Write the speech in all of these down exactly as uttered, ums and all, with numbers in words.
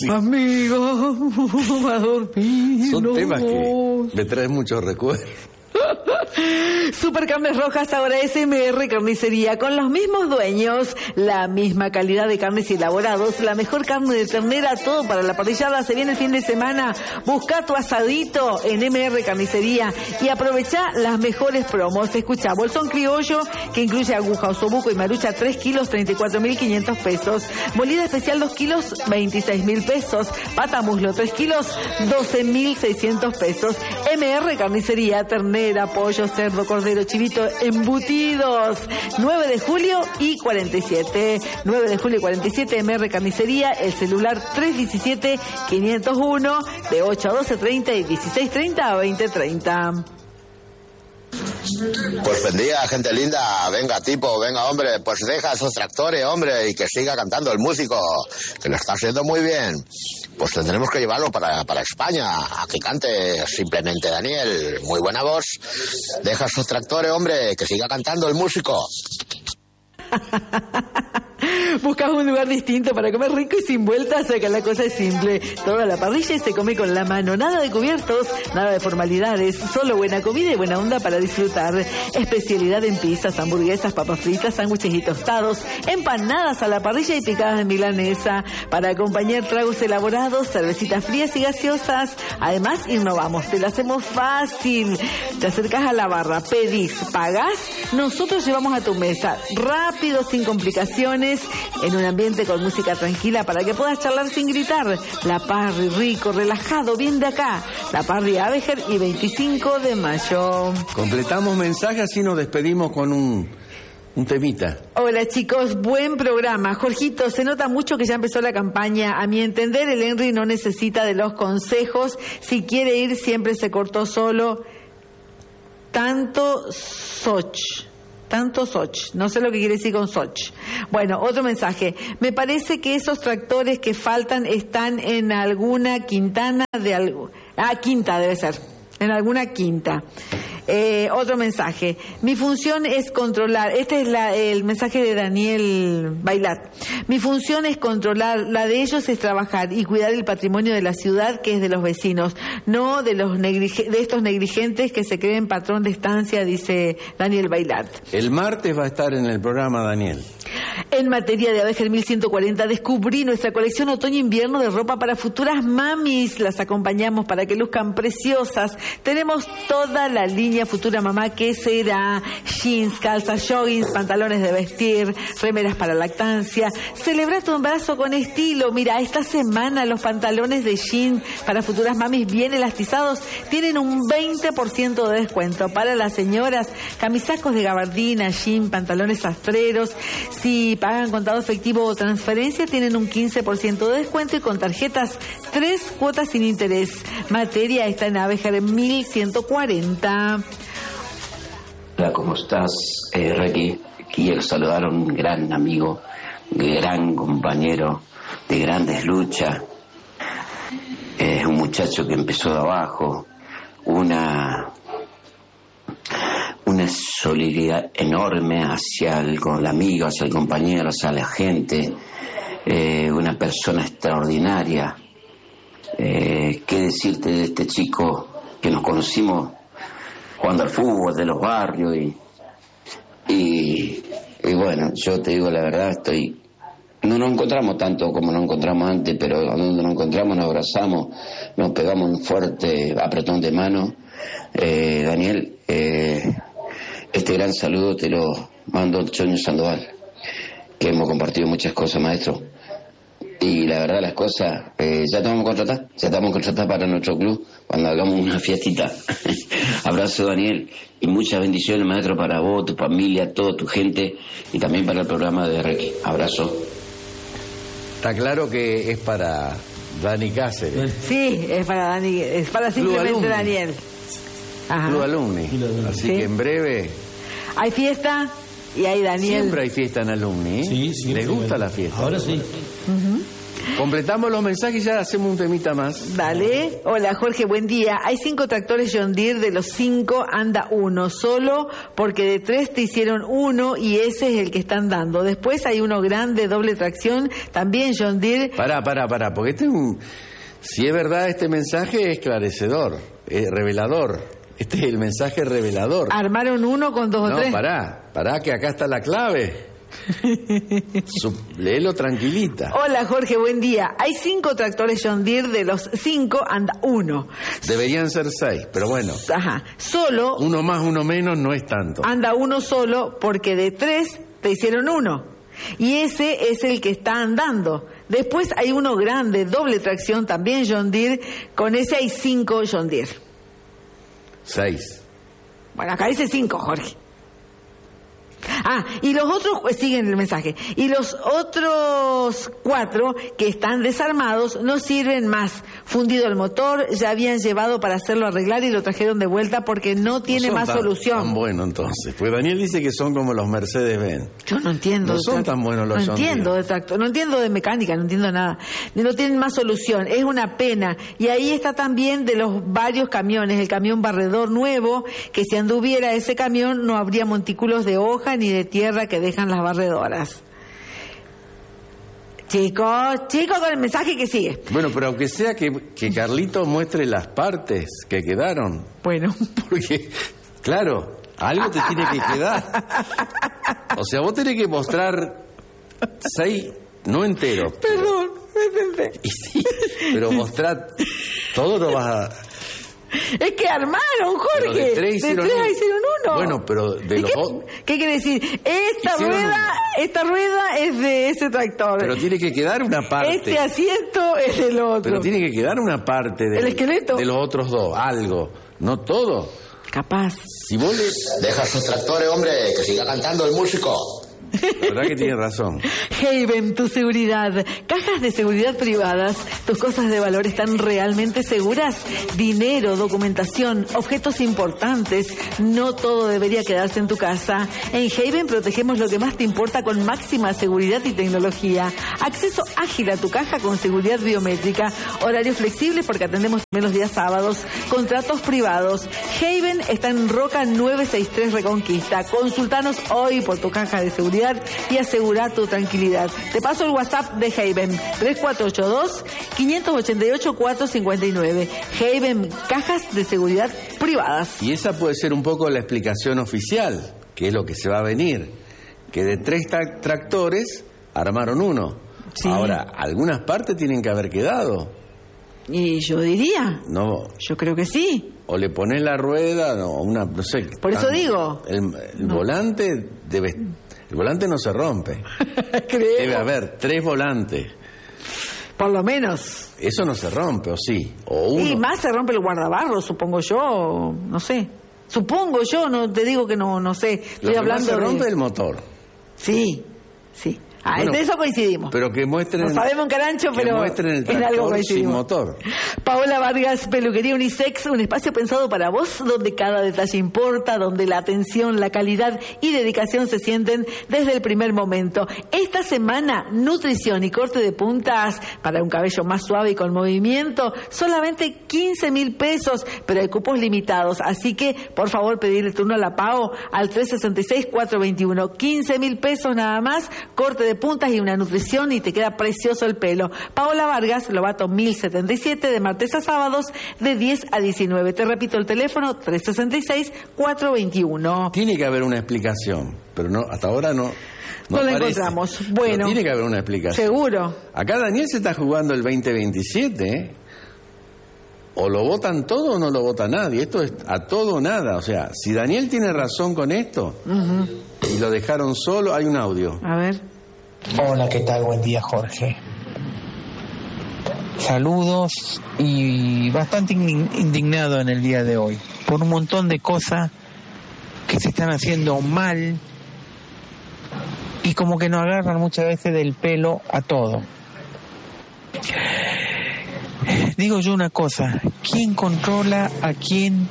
Sí. Amigo, a dormir. Son no. temas que me traen muchos recuerdos. Supercarnes Rojas, ahora S M R Carnicería, con los mismos dueños, la misma calidad de carnes y elaborados, la mejor carne de ternera, todo para la parrillada. Se viene el fin de semana, busca tu asadito en M R Carnicería y aprovecha las mejores promos. Escucha, bolsón criollo que incluye aguja, osobuco y marucha, tres kilos, treinta y cuatro mil quinientos pesos. Molida especial, dos kilos, veintiséis mil pesos. Pata muslo, tres kilos, doce mil seiscientos pesos. M R Carnicería, ternera, pollo, cerdo, cordero, chivito, embutidos. nueve de julio y cuarenta y siete. nueve de julio y cuarenta y siete, M R Carnicería, el celular tres uno siete, cinco cero uno, de ocho a doce treinta y dieciséis treinta a veinte treinta. Pues buen día, gente linda. Venga, tipo, venga, hombre, pues deja esos tractores, hombre, y que siga cantando el músico, que lo está haciendo muy bien. Pues tendremos que llevarlo para, para España, a que cante simplemente Daniel. Muy buena voz. Deja esos tractores, hombre, que siga cantando el músico. Buscas un lugar distinto para comer rico y sin vueltas, acá la cosa es simple. Toda la parrilla y se come con la mano. Nada de cubiertos, nada de formalidades. Solo buena comida y buena onda para disfrutar. Especialidad en pizzas, hamburguesas, papas fritas, sándwiches y tostados. Empanadas a la parrilla y picadas de milanesa. Para acompañar tragos elaborados, cervecitas frías y gaseosas. Además, innovamos. Te lo hacemos fácil. Te acercás a la barra, pedís, pagás. Nosotros llevamos a tu mesa. Rápido, sin complicaciones. En un ambiente con música tranquila para que puedas charlar sin gritar. La Parry, rico, relajado, bien de acá. La Parry Abejer y veinticinco de mayo. Completamos mensajes, así nos despedimos con un, un temita. Hola chicos, buen programa. Jorgito, se nota mucho que ya empezó la campaña. A mi entender, el Henry no necesita de los consejos. Si quiere ir, siempre se cortó solo. Tanto Soch. Tanto Soch, no sé lo que quiere decir con Soch. Bueno, otro mensaje. Me parece que esos tractores que faltan están en alguna quintana de algo. Ah, quinta debe ser. En alguna quinta. Eh, otro mensaje. Mi función es controlar. Este es la, el mensaje de Daniel Bailat. Mi función es controlar. La de ellos es trabajar y cuidar el patrimonio de la ciudad, que es de los vecinos, no de los neglige- de estos negligentes que se creen patrón de estancia, dice Daniel Bailat. El martes va a estar en el programa Daniel. En materia de Abejer mil ciento cuarenta, descubrí nuestra colección otoño-invierno de ropa para futuras mamis. Las acompañamos para que luzcan preciosas. Tenemos toda la línea Futura Mamá, que será jeans, calzas, joggings, pantalones de vestir, remeras para lactancia. Celebra tu embarazo con estilo. Mira, esta semana los pantalones de jeans para futuras mamis bien elastizados tienen un veinte por ciento de descuento. Para las señoras, camisacos de gabardina, jean, pantalones sastreros. Si pagan contado efectivo o transferencia, tienen un quince por ciento de descuento y con tarjetas tres cuotas sin interés. Materia está en Abejer mil ciento cuarenta. Hola, ¿cómo estás, eh, Ricky? Quiero saludar a un gran amigo, gran compañero de grandes luchas. Es un muchacho que empezó de abajo, una... una solidaridad enorme hacia el, el amigo, hacia el compañero, hacia la gente, eh, una persona extraordinaria. Eh, ¿Qué decirte de este chico que nos conocimos jugando al fútbol de los barrios? Y, y, y bueno, yo te digo la verdad, estoy... No nos encontramos tanto como nos encontramos antes, pero cuando nos encontramos nos abrazamos, nos pegamos un fuerte apretón de mano. Eh, Daniel, eh, este gran saludo te lo mando el Choño Sandoval, que hemos compartido muchas cosas, maestro. Y la verdad las cosas, eh, ya estamos contratados, ya estamos contratados para nuestro club cuando hagamos una fiestita. Abrazo, Daniel, y muchas bendiciones, maestro, para vos, tu familia, toda tu gente, y también para el programa de Requi. Abrazo. Está claro que es para Dani Cáceres. Sí, es para Dani, es para simplemente Daniel. Ajá. Club Alumni. Así Sí. que en breve... Hay fiesta y hay Daniel. Siempre hay fiesta en Alumni. ¿eh? Sí, sí. ¿Les sí, gusta bueno. la fiesta? Ahora sí. Uh-huh. Completamos los mensajes y ya hacemos un temita más. Dale. Hola Jorge, buen día. Hay cinco tractores John Deere, de los cinco anda uno solo porque de tres te hicieron uno y ese es el que están dando. Después hay uno grande, doble tracción, también John Deere. Pará, pará, pará, porque este es un... Si es verdad, este mensaje es esclarecedor, es revelador. Este es el mensaje revelador. Armaron uno con dos no, o tres. No, pará, pará que acá está la clave. Su, léelo tranquilita. Hola Jorge, buen día. Hay cinco tractores John Deere, de los cinco anda uno. Deberían ser seis, pero bueno. Ajá. Solo. Uno más, uno menos no es tanto. Anda uno solo porque de tres te hicieron uno. Y ese es el que está andando. Después hay uno grande, doble tracción, también John Deere. Con ese hay cinco John Deere. Seis. Bueno, acá dice cinco, Jorge. Ah, y los otros, siguen el mensaje, y los otros cuatro que están desarmados no sirven más. Fundido el motor, ya habían llevado para hacerlo arreglar y lo trajeron de vuelta porque no tiene no más tan, solución. Tan bueno entonces, pues Daniel dice que son como los Mercedes-Benz. Yo no entiendo. No son tan buenos los No entiendo de tractor, no entiendo de mecánica, no entiendo nada. No tienen más solución, es una pena. Y ahí está también de los varios camiones, el camión barredor nuevo, que si anduviera ese camión no habría montículos de hoja ni de tierra que dejan las barredoras. Chicos, chicos, con el mensaje que sigue. Bueno, pero aunque sea que, que Carlito muestre las partes que quedaron. Bueno. Porque, claro, algo te tiene que quedar. O sea, vos tenés que mostrar seis, no enteros. Perdón, me y sí, pero mostrar todo lo vas a... Es que armaron, Jorge. Pero de tres hicieron, de tres hicieron uno. Bueno, pero de los qué, ¿Qué quiere decir? Esta hicieron rueda, uno. esta rueda es de ese tractor. Pero tiene que quedar una parte. Este asiento es del otro. Pero tiene que quedar una parte del, el esqueleto de los otros dos, algo, no todo. Capaz. Si vos le... Deja sus tractores, hombre, que siga cantando el músico. La verdad que tiene razón. Haven, tu seguridad. Cajas de seguridad privadas. ¿Tus cosas de valor están realmente seguras? Dinero, documentación, objetos importantes. No todo debería quedarse en tu casa. En Haven protegemos lo que más te importa con máxima seguridad y tecnología. Acceso ágil a tu caja con seguridad biométrica. Horario flexible porque atendemos también los días sábados. Contratos privados. Haven está en Roca nueve sesenta y tres Reconquista. Consultanos hoy por tu caja de seguridad y asegura tu tranquilidad. Te paso el WhatsApp de Haven, tres cuatro ocho dos, cinco ocho ocho, cuatro cinco nueve. Haven, cajas de seguridad privadas. Y esa puede ser un poco la explicación oficial, que es lo que se va a venir, que de tres tra- tractores armaron uno. Sí. Ahora, algunas partes tienen que haber quedado. Y yo diría, no, yo creo que sí. O le pones la rueda, no, una, no sé. Por eso digo. El, el no. volante debe... El volante no se rompe. Creo. Debe haber tres volantes. Por lo menos. Eso no se rompe, ¿o sí? O uno. Y más se rompe el guardabarro, supongo yo, no sé. Supongo yo, no te digo que no, no sé. Estoy Lo hablando que más se rompe de... el motor. Sí, sí. Ah, bueno, en eso coincidimos. Pero que muestren... No sabemos un carancho, pero muestren el en algo tractor sin coincidimos. motor. Paola Vargas, Peluquería Unisex, un espacio pensado para vos, donde cada detalle importa, donde la atención, la calidad y dedicación se sienten desde el primer momento. Esta semana, nutrición y corte de puntas para un cabello más suave y con movimiento, solamente quince mil pesos, pero hay cupos limitados. Así que, por favor, pedirle turno a la Pao al tres seis seis, cuatro dos uno. quince mil pesos nada más, corte de puntas y una nutrición y te queda precioso el pelo. Paola Vargas, Lobato mil setenta y siete, de martes a sábados de diez a diecinueve. Te repito el teléfono, tres seis seis, cuatro dos uno. Tiene que haber una explicación, pero no, hasta ahora no. No, no la parece. encontramos. Bueno. Pero tiene que haber una explicación. Seguro. Acá Daniel se está jugando el veinte veintisiete, ¿eh? O lo votan todo o no lo vota nadie. Esto es a todo o nada. O sea, si Daniel tiene razón con esto, uh-huh, y lo dejaron solo, hay un audio. A ver. Hola, ¿qué tal? Buen día, Jorge. Saludos y bastante indignado en el día de hoy por un montón de cosas que se están haciendo mal y como que nos agarran muchas veces del pelo a todo. Digo yo una cosa, ¿quién controla a quién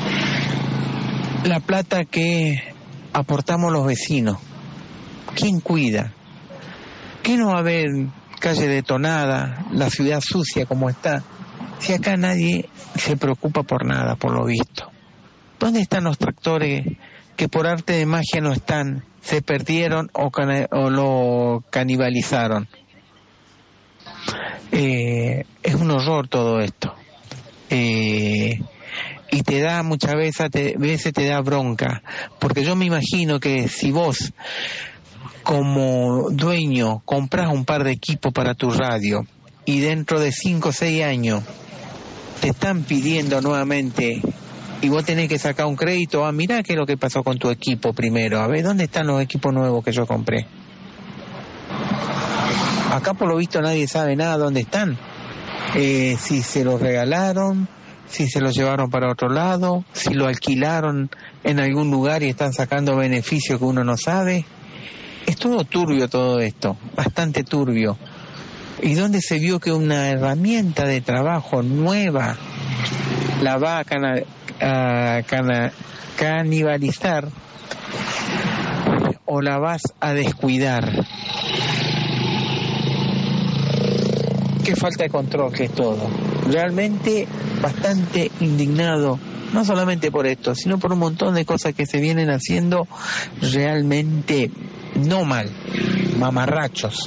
la plata que aportamos los vecinos? ¿Quién cuida? ¿Qué no va a haber calle detonada, la ciudad sucia como está. Si acá nadie se preocupa por nada, por lo visto. ¿Dónde están los tractores que por arte de magia no están, se perdieron o, cana- o lo canibalizaron? Eh, es un horror todo esto. Eh, y te da muchas veces te, veces te da bronca, porque yo me imagino que si vos como dueño compras un par de equipos para tu radio y dentro de cinco o seis años te están pidiendo nuevamente y vos tenés que sacar un crédito, ah, mirá qué es lo que pasó con tu equipo primero, a ver, ¿dónde están los equipos nuevos que yo compré? Acá por lo visto nadie sabe nada dónde están, eh, si se los regalaron, si se los llevaron para otro lado, si lo alquilaron en algún lugar y están sacando beneficios que uno no sabe. Es todo turbio todo esto, bastante turbio. ¿Y dónde se vio que una herramienta de trabajo nueva la va a, cana, a cana, canibalizar o la vas a descuidar? Qué falta de control que es todo. Realmente bastante indignado, no solamente por esto, sino por un montón de cosas que se vienen haciendo realmente no mal, mamarrachos.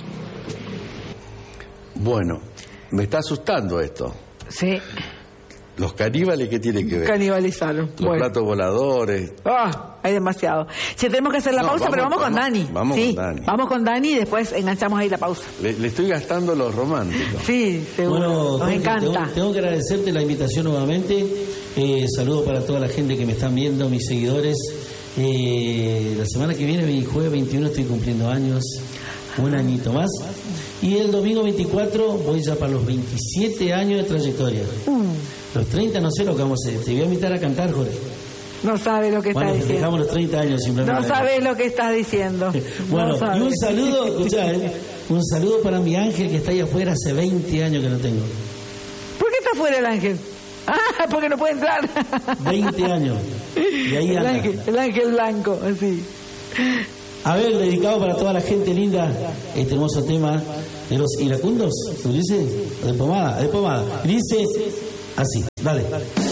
Bueno, me está asustando esto. Sí. Los caníbales, ¿qué tienen que ver? Canibalizaron. Los Bueno. platos voladores. Ah, hay demasiado. Sí, tenemos que hacer la No, pausa, vamos, pero vamos, vamos, con Dani. vamos sí, con Dani. Vamos con Dani y después enganchamos ahí la pausa. Le, le estoy gastando los románticos. Sí, seguro. Bueno, Nos Jorge, encanta. Tengo, tengo que agradecerte la invitación nuevamente. Eh, saludos para toda la gente que me están viendo, mis seguidores. Eh, la semana que viene, el jueves veintiuno, estoy cumpliendo años. Un añito más. Y el domingo veinticuatro voy ya para los veintisiete años de trayectoria. Uh, Los treinta no sé lo que vamos a hacer. Te voy a invitar a cantar, Jorge. no sabe lo que Bueno, está diciendo. festejamos los treinta años simplemente. No sabes lo que estás diciendo. Bueno, No sabes. y un saludo, escuchá, eh, un saludo para mi ángel que está ahí afuera, hace veinte años que no tengo. ¿Por qué está fuera el ángel? Ah, porque no puede entrar. veinte años. Y ahí El anda. ángel, el ángel blanco, así. A ver, dedicado para toda la gente linda, este hermoso tema de los iracundos, ¿tú dices? De pomada, de pomada. Dice así, dale.